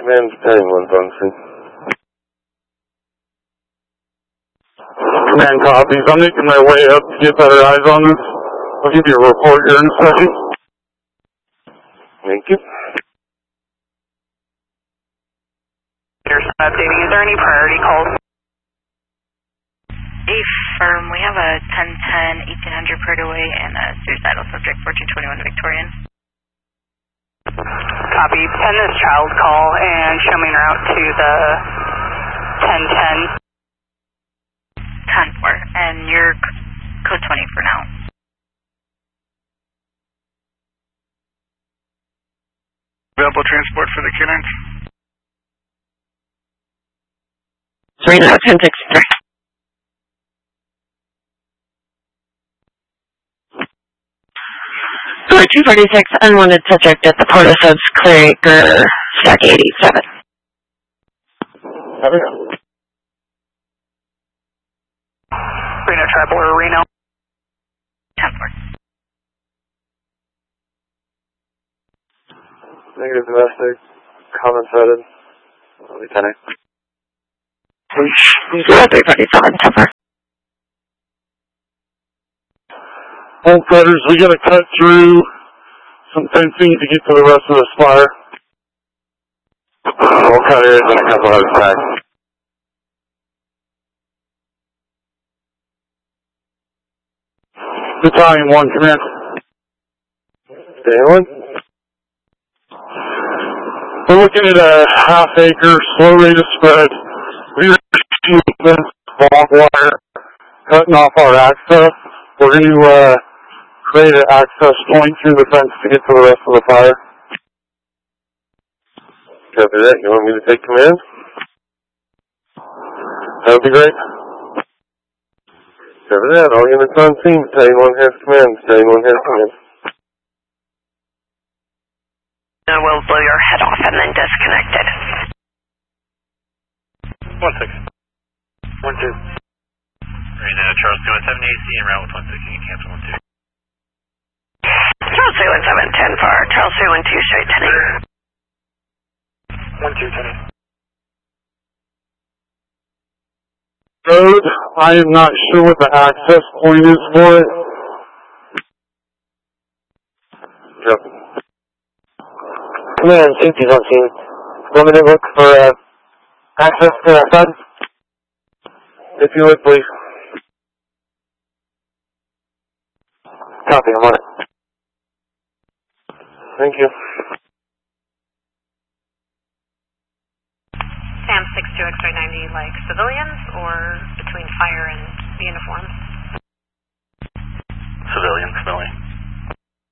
Command Battalion 1's on scene. Command copies. I'm making my way up to get better eyes on this. I'll give you a report here in a second. Thank you. Updating. Is there any priority calls? Affirm. We have a 1010, 1800 Purdue Way and a suicidal subject, 1421 Victorian. Copy. Send this child call and show me en route to the 1010. 10-4, and you're code 20 for now. Available transport for the canines? 1063. Door 246, unwanted subject at the Port of Subs, Clear Stack 87. Have we go? Reno Tribal or Reno? 10-4. Negative domestic. Comments added. Lieutenant. 0347, Tupper. Home cutters, we gotta cut through some fencing to get to the rest of the spire. Home cutters and a couple of attacks. Battalion 1, command. Battalion 1? We're looking at a half-acre, slow rate of spread. We're shooting barbed wire, cutting off our access. We're going to create an access point through the fence to get to the rest of the fire. Copy that. You want me to take command? That would be great. Copy that. All units on scene. Battalion 1 has command. Battalion 1 has command. We'll blow your head off and then disconnect it. 1-6. 1-2. Right now, Charles 217 AC en route with 1-6. You can cancel 1-2. Charles 217, 10 for Charles 212, straight 10. 1-2, 10. Road, I am not sure what the access point is for it. Yep. Command, safety's on scene. Want me to look for access to that side? If you would, please. Copy, I'm on it. Thank you. Sam 62 X-ray 90, like civilians or between fire and the uniforms? Civilians, Smelly.